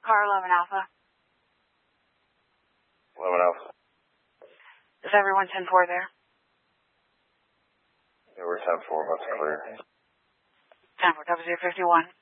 Car 11 Alpha. 11 Alpha. Is everyone 10-4 there? Yeah, we're 10-4, that's clear. 10-4, W051.